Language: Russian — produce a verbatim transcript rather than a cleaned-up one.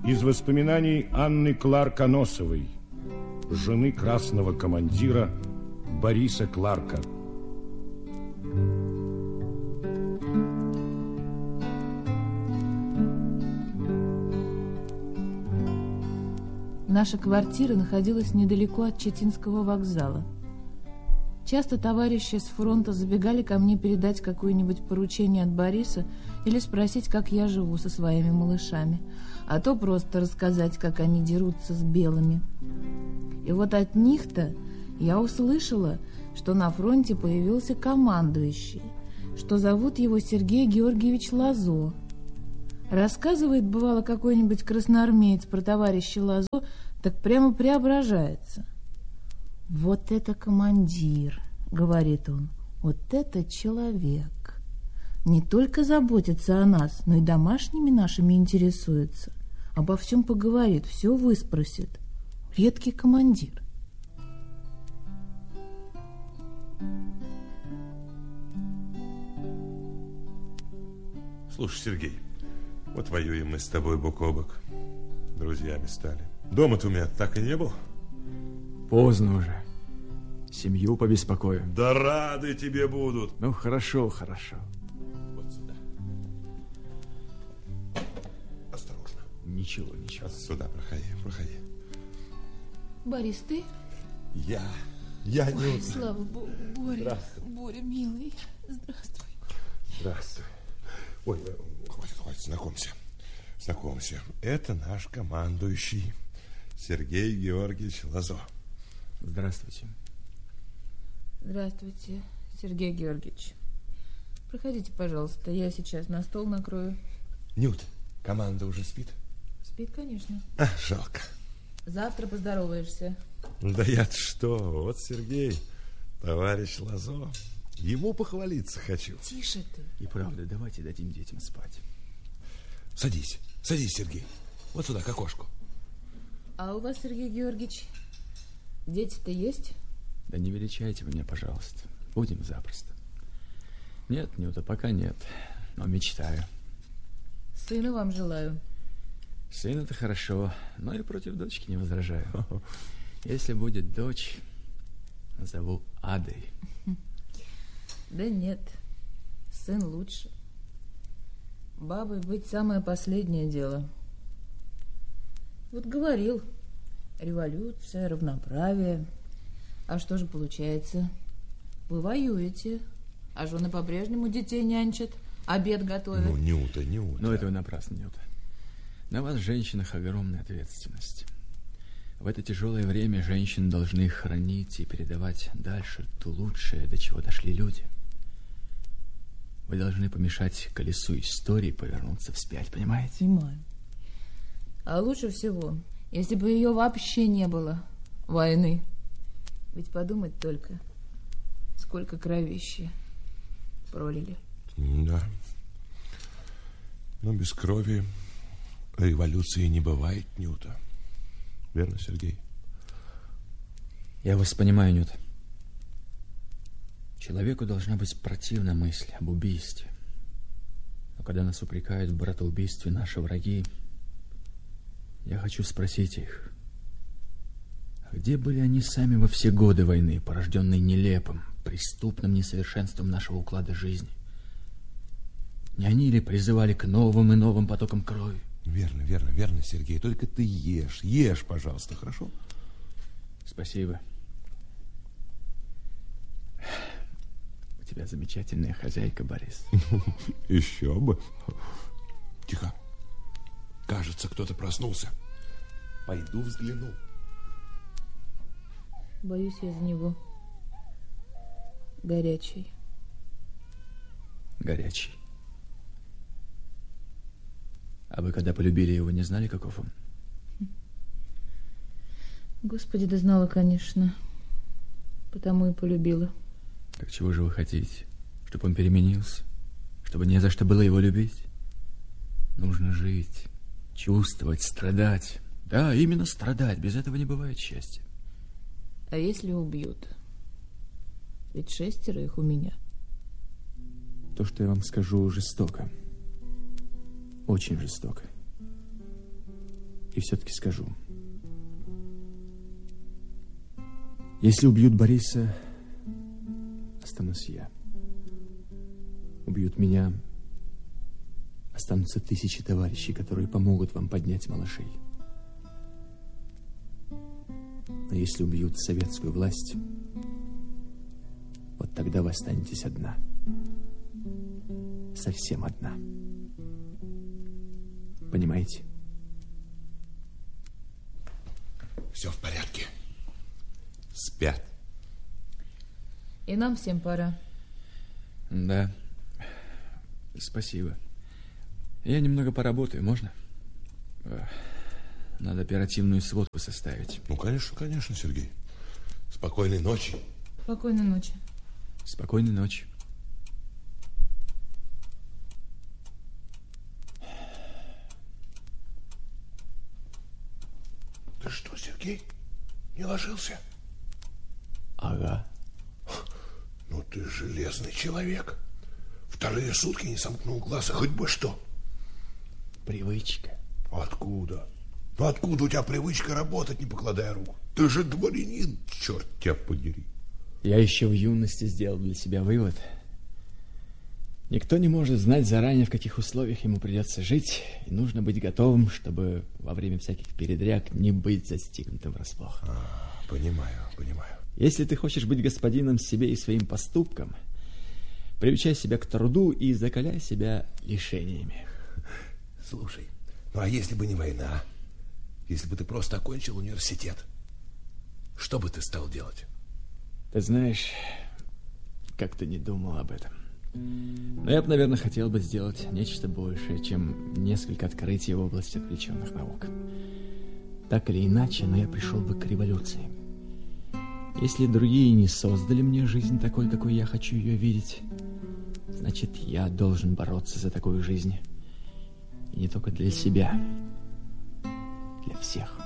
Из воспоминаний Анны Кларк-Аносовой, жены красного командира Бориса Кларка. Наша квартира находилась недалеко от Читинского вокзала. Часто товарищи с фронта забегали ко мне передать какое-нибудь поручение от Бориса или спросить, как я живу со своими малышами, а то просто рассказать, как они дерутся с белыми. И вот от них-то я услышала, что на фронте появился командующий, что зовут его Сергей Георгиевич Лазо. Рассказывает, бывало, какой-нибудь красноармеец про товарища Лазо, так прямо преображается. «Вот это командир», — говорит он, — «вот это человек. Не только заботится о нас, но и домашними нашими интересуется. Обо всем поговорит, все выспросит. Редкий командир». Слушай, Сергей, вот воюем мы с тобой бок о бок. Друзьями стали. Дома-то у меня так и не был. Поздно уже. Семью побеспокою. Да рады тебе будут. Ну, хорошо, хорошо. Вот сюда. Осторожно. Ничего, ничего. Вот сюда, проходи, проходи. Борис, ты? Я. Я не... Ой, слава богу, Боря. Боря, милый. Здравствуй. Здравствуй. Ой, хватит, хватит, знакомься. Знакомься. Это наш командующий Сергей Георгиевич Лазо. Здравствуйте. Здравствуйте, Сергей Георгиевич. Проходите, пожалуйста, я сейчас на стол накрою. Нют, команда уже спит? Спит, конечно. А, жалко. Завтра поздороваешься. Да я-то что, вот Сергей, товарищ Лазо, ему похвалиться хочу. Тише ты. И правда, давайте дадим детям спать. Садись, садись, Сергей. Вот сюда, к окошку. А у вас, Сергей Георгиевич, дети-то есть? Да не величайте вы меня, пожалуйста. Будем запросто. Нет, Нюта, пока нет. Но мечтаю. Сына вам желаю. Сын — это хорошо, но и против дочки не возражаю. Если будет дочь, назову Адой. Да нет, сын лучше. Бабой быть самое последнее дело. Вот говорил, революция, равноправие. А что же получается? Вы воюете, а жены по-прежнему детей нянчат, обед готовят. Ну, Нюта, Нюта. Ну, это вы напрасно, Нюта. На вас, женщинах, огромная ответственность. В это тяжелое время женщины должны хранить и передавать дальше то лучшее, до чего дошли люди. Вы должны помешать колесу истории повернуться вспять, понимаете? Понимаю. А лучше всего, если бы ее вообще не было, войны. Ведь подумать только, сколько кровища пролили. Да. Но без крови революции не бывает, Нюта. Верно, Сергей? Я вас понимаю, Нюта. Человеку должна быть противна мысль об убийстве. Но когда нас упрекают в братоубийстве наши враги, я хочу спросить их, а где были они сами во все годы войны, порожденные нелепым, преступным несовершенством нашего уклада жизни? Не они ли призывали к новым и новым потокам крови? Верно, верно, верно, Сергей. Только ты ешь, ешь, пожалуйста, хорошо? Спасибо. У тебя замечательная хозяйка, Борис. Еще бы. Тихо. Кажется, кто-то проснулся. Пойду взгляну. Боюсь я за него. Горячий. Горячий. А вы, когда полюбили его, не знали, каков он? Господи, да знала, конечно. Потому и полюбила. Так чего же вы хотите? Чтобы он переменился? Чтобы не за что было его любить? Нужно жить, чувствовать, страдать. Да, именно страдать. Без этого не бывает счастья. А если убьют? Ведь шестеро их у меня. То, что я вам скажу, жестоко. Очень жестоко. И все-таки скажу. Если убьют Бориса, останусь я. Убьют меня, останутся тысячи товарищей, которые помогут вам поднять малышей. Но если убьют советскую власть, вот тогда вы останетесь одна. Совсем одна. Понимаете? Все в порядке. Спят. И нам всем пора. Да. Спасибо. Я немного поработаю, можно? Надо оперативную сводку составить. Ну, конечно, конечно, Сергей. Спокойной ночи. Спокойной ночи. Спокойной ночи. Ты что, Сергей, не ложился? Ага. Ну, ты железный человек. Вторые сутки не сомкнул глаз, а хоть бы что. Привычка. Откуда? Ну, откуда у тебя привычка работать, не покладая рук? Ты же дворянин, черт тебя подери. Я еще в юности сделал для себя вывод. Никто не может знать заранее, в каких условиях ему придется жить, и нужно быть готовым, чтобы во время всяких передряг не быть застигнутым врасплох. А, понимаю, понимаю. Если ты хочешь быть господином себе и своим поступкам, приучай себя к труду и закаляй себя лишениями. Слушай, ну а если бы не война, если бы ты просто окончил университет, что бы ты стал делать? Ты знаешь, как-то не думал об этом. Но я бы, наверное, хотел бы сделать нечто большее, чем несколько открытий в области отвлеченных наук. Так или иначе, но я пришел бы к революции. Если другие не создали мне жизнь такой, какой я хочу ее видеть, значит, я должен бороться за такую жизнь. И не только для себя, для всех.